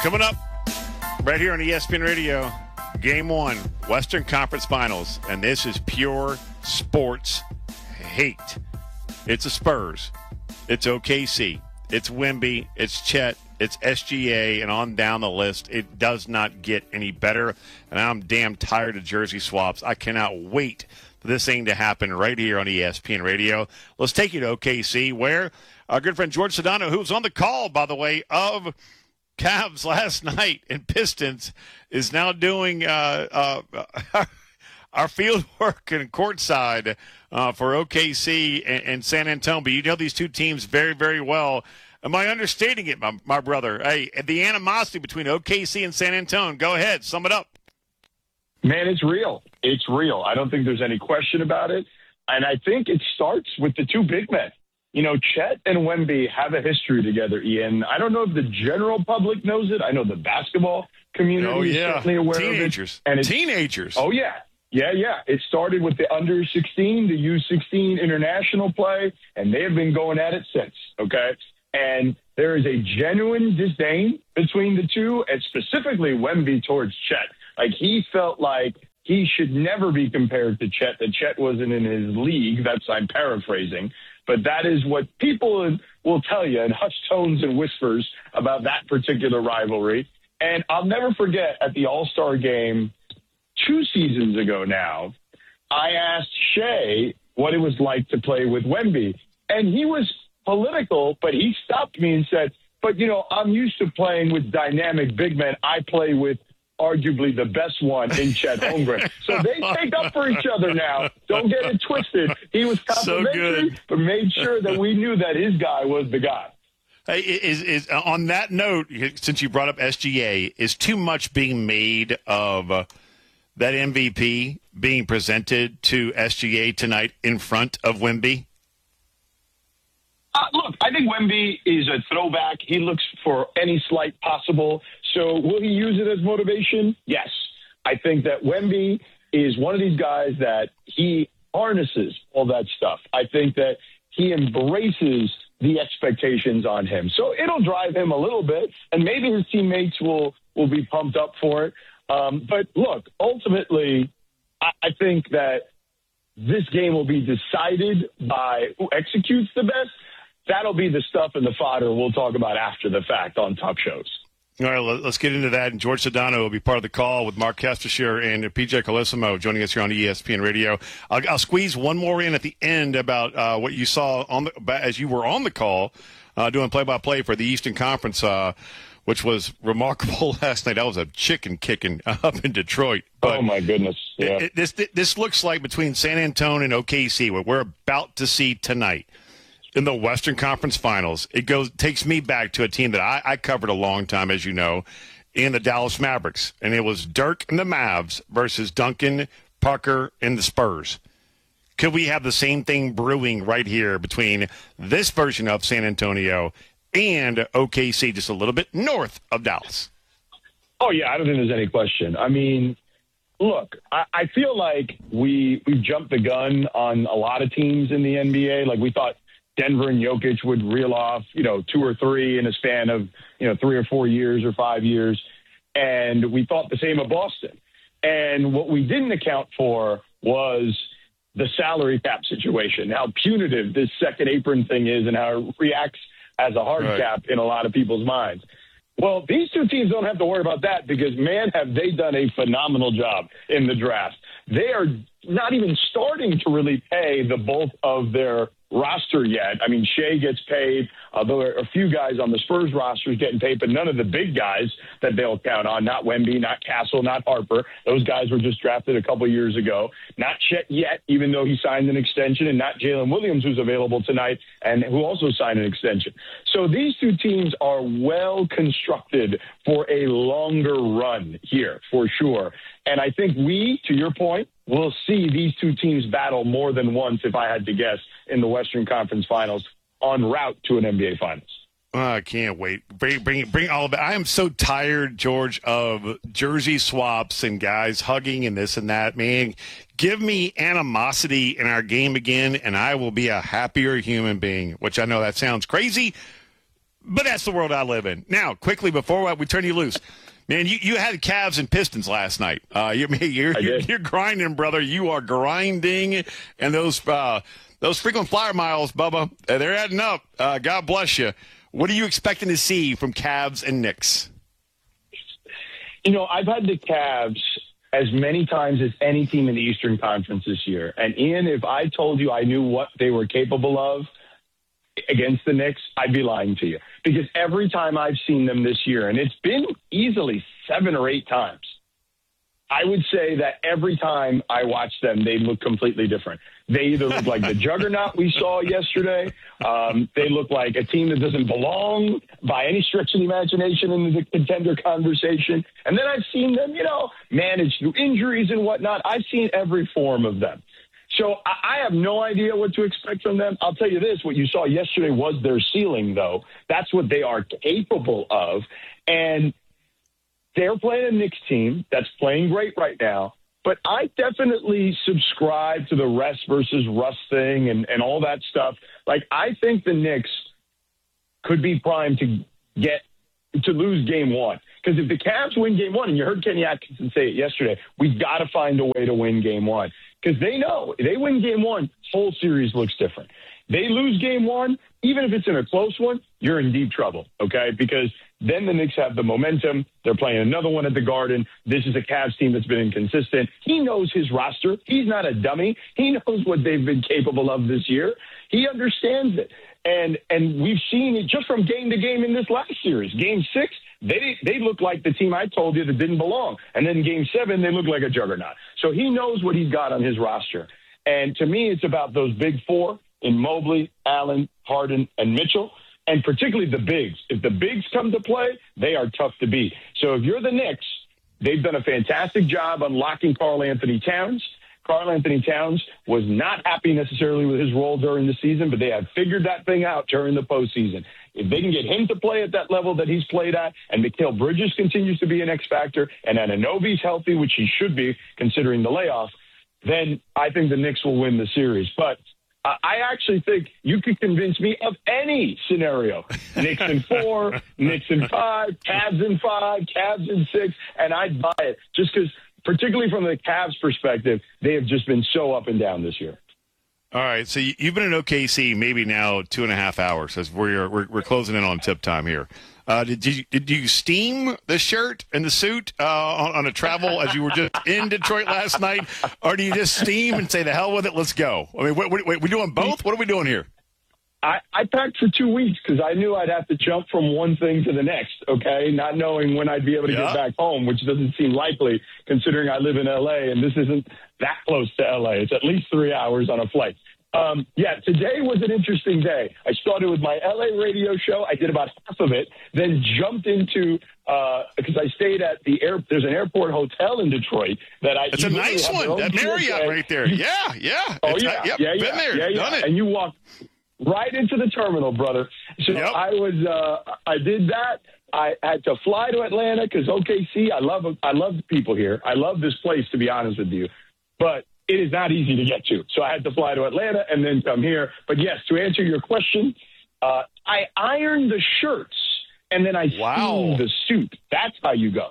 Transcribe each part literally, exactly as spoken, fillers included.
Coming up right here on E S P N Radio, Game one, Western Conference Finals, and this is pure sports hate. It's the Spurs. It's O K C. It's Wemby. It's Chet. It's S G A, and on down the list. It does not get any better, and I'm damn tired of jersey swaps. I cannot wait for this thing to happen right here on E S P N Radio. Let's take you to O K C, where our good friend George Sedano, who was on the call, by the way, of Cavs last night and Pistons, is now doing uh, uh, our field work and courtside uh, for O K C and, and San Antonio. But you know these two teams very, very well. Am I understating it, my, my brother? Hey, the animosity between O K C and San Antonio. Go ahead, sum it up. Man, it's real. It's real. I don't think there's any question about it. And I think it starts with the two big men. You know, Chet and Wemby have a history together, Ian. I don't know if the general public knows it. I know the basketball community oh, yeah. is certainly aware Teenagers. of it. And Teenagers. Oh, yeah. Yeah, yeah. It started with the under sixteen, the U sixteen international play, and they have been going at it since, okay? And there is a genuine disdain between the two, and specifically Wemby towards Chet. Like, he felt like he should never be compared to Chet, that Chet wasn't in his league. That's, I'm paraphrasing. But that is what people will tell you in hushed tones and whispers about that particular rivalry. And I'll never forget at the All-Star game two seasons ago now, I asked Shea what it was like to play with Wemby. And he was political, but he stopped me and said, but, you know, I'm used to playing with dynamic big men. I play with arguably the best one in Chet Holmgren. So they take up for each other now. Don't get it twisted. He was complimentary, so but made sure that we knew that his guy was the guy. Hey, is, is on that note, since you brought up S G A, is too much being made of uh, that M V P being presented to S G A tonight in front of Wemby? Uh, look, I think Wemby is a throwback. He looks for any slight possible. So will he use it as motivation? Yes. I think that Wemby is one of these guys that he harnesses all that stuff. I think that he embraces the expectations on him. So it'll drive him a little bit, and maybe his teammates will, will be pumped up for it. Um, but look, ultimately, I, I think that this game will be decided by who executes the best. That'll be the stuff and the fodder we'll talk about after the fact on talk shows. All right, let's get into that. And George Sedano will be part of the call with Mark Castershire and P J Colissimo joining us here on E S P N Radio. I'll, I'll squeeze one more in at the end about uh, what you saw on the, as you were on the call uh, doing play-by-play for the Eastern Conference, uh, which was remarkable last night. That was a chicken kicking up in Detroit. But oh, my goodness. Yeah. It, it, this, this looks like between San Antonio and O K C, what we're about to see tonight in the Western Conference Finals. It goes takes me back to a team that I, I covered a long time, as you know, in the Dallas Mavericks. And it was Dirk and the Mavs versus Duncan, Parker, and the Spurs. Could we have the same thing brewing right here between this version of San Antonio and O K C, just a little bit north of Dallas? Oh, yeah, I don't think there's any question. I mean, look, I, I feel like we we jumped the gun on a lot of teams in the N B A. Like, we thought Denver and Jokic would reel off, you know, two or three in a span of, you know, three or four years or five years. And we thought the same of Boston. And what we didn't account for was the salary cap situation, how punitive this second apron thing is and how it reacts as a hard right. cap in a lot of people's minds. Well, these two teams don't have to worry about that because, man, have they done a phenomenal job in the draft. They are not even starting to really pay the bulk of their roster yet. I mean, Shea gets paid, although there are a few guys on the Spurs roster getting paid, but none of the big guys that they'll count on, not Wemby, not Castle, not Harper. Those guys were just drafted a couple years ago. Not Chet yet, even though he signed an extension, and not Jalen Williams, who's available tonight and who also signed an extension. So these two teams are well constructed for a longer run here, for sure. And I think we, to your point, will see these two teams battle more than once, if I had to guess, in the Western Conference Finals en route to an N B A Finals. Oh, I can't wait. Bring, bring, bring all of it. I am so tired, George, of jersey swaps and guys hugging and this and that. Man, give me animosity in our game again, and I will be a happier human being, which I know that sounds crazy, but that's the world I live in. Now, quickly, before we turn you loose, man, you, you had Cavs and Pistons last night. Uh, you, you're, you're, you're grinding, brother. You are grinding, and those uh, those frequent flyer miles, Bubba, they're adding up. Uh, God bless you. What are you expecting to see from Cavs and Knicks? You know, I've had the Cavs as many times as any team in the Eastern Conference this year. And, Ian, if I told you I knew what they were capable of against the Knicks, I'd be lying to you. Because every time I've seen them this year, and it's been easily seven or eight times, I would say that every time I watch them, they look completely different. They either look like the juggernaut we saw yesterday. Um, they look like a team that doesn't belong by any stretch of the imagination in the contender conversation. And then I've seen them, you know, manage through injuries and whatnot. I've seen every form of them. So I have no idea what to expect from them. I'll tell you this, what you saw yesterday was their ceiling, though. That's what they are capable of. And they're playing a Knicks team that's playing great right now. But I definitely subscribe to the rest versus rust thing and, and all that stuff. Like, I think the Knicks could be primed to get to lose game one. Because if the Cavs win game one, and you heard Kenny Atkinson say it yesterday, we've got to find a way to win game one. Because they know if they win game one, whole series looks different. They lose game one, even if it's in a close one, you're in deep trouble, okay? Because then the Knicks have the momentum. They're playing another one at the Garden. This is a Cavs team that's been inconsistent. He knows his roster. He's not a dummy. He knows what they've been capable of this year. He understands it. And and we've seen it just from game to game in this last series. Game six, they they look like the team I told you that didn't belong. And then game seven, they look like a juggernaut. So he knows what he's got on his roster. And to me, it's about those big four in Mobley, Allen, Harden, and Mitchell, and particularly the bigs. If the bigs come to play, they are tough to beat. So if you're the Knicks, they've done a fantastic job unlocking Karl Anthony Towns. Karl Anthony Towns was not happy necessarily with his role during the season, but they have figured that thing out during the postseason. If they can get him to play at that level that he's played at, and Mikal Bridges continues to be an X factor, and Anunoby's healthy, which he should be considering the layoff, then I think the Knicks will win the series. But uh, I actually think you could convince me of any scenario. Knicks in four, Knicks in five, Cavs in five, Cavs in six, and I'd buy it just because, particularly from the Cavs perspective, they have just been so up and down this year. All right, so you've been in O K C maybe now two and a half hours as we're we're, we're closing in on tip time here. Uh, did you did you steam the shirt and the suit uh, on, on a travel as you were just in Detroit last night, or do you just steam and say the hell with it, let's go? I mean, what, what, what, we doing both? What are we doing here? I, I packed for two weeks because I knew I'd have to jump from one thing to the next, okay, not knowing when I'd be able to yeah. get back home, which doesn't seem likely considering I live in L A, and this isn't that close to L A. It's at least three hours on a flight. Um, yeah, today was an interesting day. I started with my L A radio show. I did about half of it, then jumped into uh, because I stayed at the air. There's an airport hotel in Detroit that I. It's a nice one. That Marriott right there. Yeah, yeah. Oh it's, yeah, uh, yep, yeah, been yeah, there, yeah, yeah. done it. And you walk right into the terminal, brother. So yep. I was. Uh, I did that. I had to fly to Atlanta because O K C. I love. I love the people here. I love this place, to be honest with you, but it is not easy to get to. So I had to fly to Atlanta and then come here. But, yes, to answer your question, uh, I ironed the shirts and then I wow. steamed the suit. That's how you go.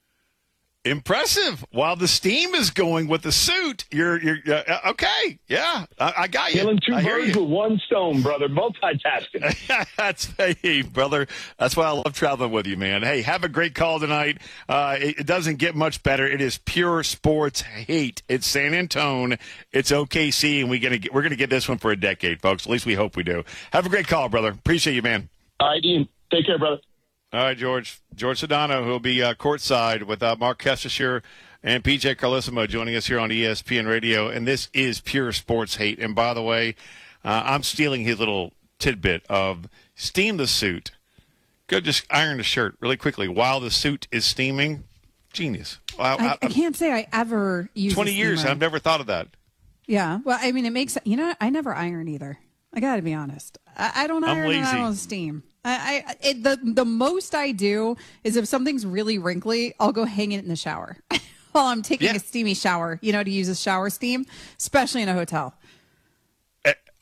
Impressive. While the steam is going with the suit, you're you're uh, okay. Yeah, I, I got you. Killing two I birds with one stone, brother. Multitasking. That's hey, brother. That's why I love traveling with you, man. Hey, have a great call tonight. Uh, it, it doesn't get much better. It is pure sports hate. It's San Antonio. It's O K C, and we gonna get, we're gonna get this one for a decade, folks. At least we hope we do. Have a great call, brother. Appreciate you, man. All right, Ian. Take care, brother. All right, George. George Sedano, who will be uh, courtside with uh, Mark Kestecher and P J Carlesimo joining us here on E S P N Radio. And this is pure sports hate. And by the way, uh, I'm stealing his little tidbit of steam the suit. Go just iron the shirt really quickly while the suit is steaming. Genius. I, I, I can't say I ever use twenty years. I've never thought of that. Yeah. Well, I mean, it makes, you know, I never iron either. I got to be honest. I, I don't iron and I don't steam. I, I it, the the most I do is if something's really wrinkly, I'll go hang it in the shower while I'm taking yeah. a steamy shower. You know, to use a shower steam, especially in a hotel.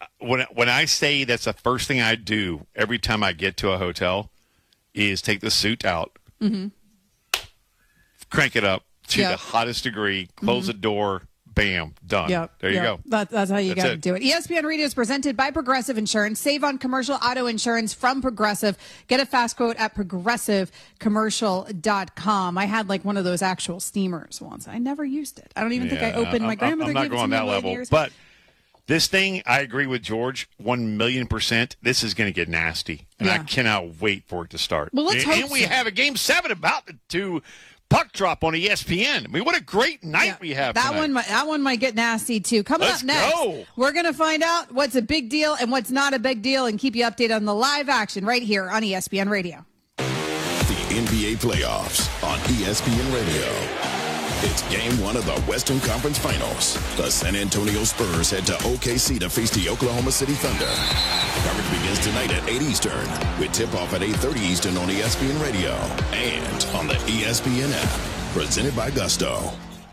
when when I say that's the first thing I do every time I get to a hotel is take the suit out, mm-hmm. crank it up to yep. the hottest degree, close mm-hmm. the door. Bam, done. Yep, there you yep. go. That, that's how you got to do it. E S P N Radio is presented by Progressive Insurance. Save on commercial auto insurance from Progressive. Get a fast quote at progressive commercial dot com. I had like one of those actual steamers once. I never used it. I don't even yeah, think I opened. My grandmother I'm not gave going it to that me level. years. But this thing, I agree with George, one million percent. This is going to get nasty, and yeah. I cannot wait for it to start. Well, let's and, hope and we so. have a game seven about to puck drop on E S P N. I mean, what a great night yeah, we have that tonight. one. Might, that one might get nasty too. Coming Let's up next, go. we're going to find out what's a big deal and what's not a big deal, and keep you updated on the live action right here on E S P N Radio. The N B A playoffs on E S P N Radio. It's game one of the Western Conference Finals. The San Antonio Spurs head to O K C to face the Oklahoma City Thunder. Coverage begins tonight at eight Eastern, with tip-off at eight thirty Eastern on E S P N Radio and on the E S P N app. Presented by Gusto.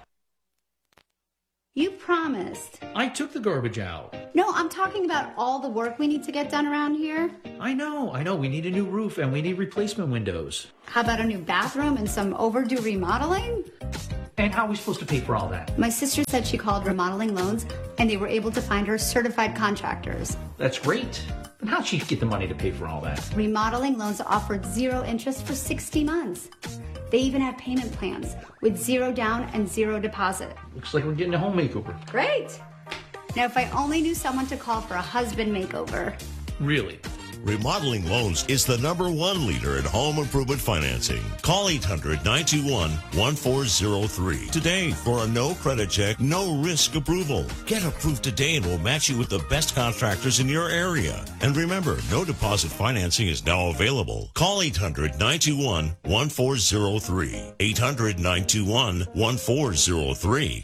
You promised. I took the garbage out. No, I'm talking about all the work we need to get done around here. I know, I know. We need a new roof and we need replacement windows. How about a new bathroom and some overdue remodeling? And how are we supposed to pay for all that? My sister said she called Remodeling Loans and they were able to find her certified contractors. That's great. But how'd she get the money to pay for all that? Remodeling Loans offered zero interest for sixty months. They even have payment plans with zero down and zero deposit. Looks like we're getting a home makeover. Great. Now, if I only knew someone to call for a husband makeover. Really? Remodeling Loans is the number one leader in home improvement financing. Call eight hundred, nine two one, one four zero three today for a no credit check, no risk approval. Get approved today and we'll match you with the best contractors in your area. And remember, no deposit financing is now available. Call eight hundred, nine two one, one four zero three. eight hundred, nine two one, one four zero three.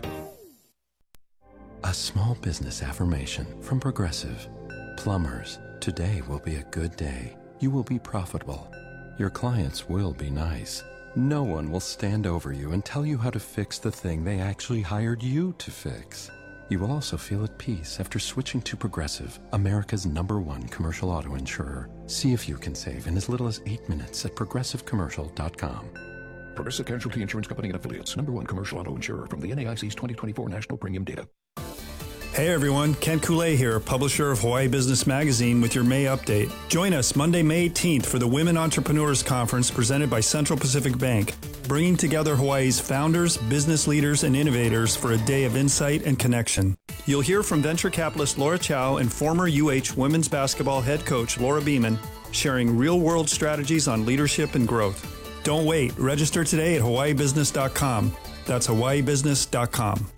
A small business affirmation from Progressive. Plumbers, today will be a good day. You will be profitable. Your clients will be nice. No one will stand over you and tell you how to fix the thing they actually hired you to fix. You will also feel at peace after switching to Progressive, America's number one commercial auto insurer. See if you can save in as little as eight minutes at progressive commercial dot com. Progressive Casualty Insurance Company and Affiliates, number one commercial auto insurer from the N A I C's twenty twenty-four National Premium Data. Hey everyone, Kent Koulé here, publisher of Hawaii Business Magazine with your May update. Join us Monday, May eighteenth for the Women Entrepreneurs Conference presented by Central Pacific Bank, bringing together Hawaii's founders, business leaders, and innovators for a day of insight and connection. You'll hear from venture capitalist Laura Chow and former U H women's basketball head coach Laura Beeman, sharing real-world strategies on leadership and growth. Don't wait. Register today at hawaii business dot com. That's hawaii business dot com.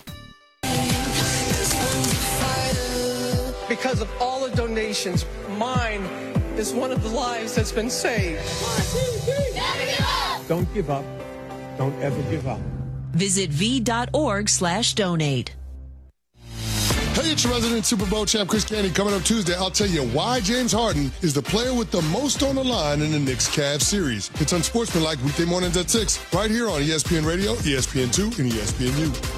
Because of all the donations, mine is one of the lives that's been saved. Never give up. Don't give up. Don't ever give up. Visit v.org slash donate. Hey, it's your resident Super Bowl champ Chris Canty. Coming up Tuesday, I'll tell you why James Harden is the player with the most on the line in the Knicks-Cavs series. It's Unsportsmanlike weekday mornings at six, right here on E S P N Radio, E S P N two, and E S P N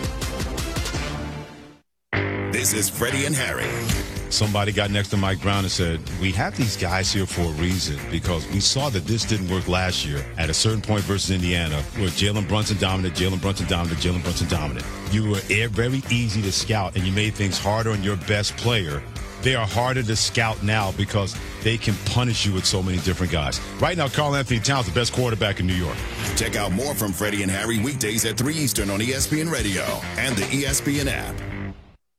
U. This is Freddie and Harry. Somebody got next to Mike Brown and said, we have these guys here for a reason because we saw that this didn't work last year at a certain point versus Indiana where Jalen Brunson dominant, Jalen Brunson dominant, Jalen Brunson dominant. You were very easy to scout and you made things harder on your best player. They are harder to scout now because they can punish you with so many different guys. Right now, Karl Anthony Towns, the best quarterback in New York. Check out more from Freddie and Harry weekdays at three Eastern on E S P N Radio and the E S P N app.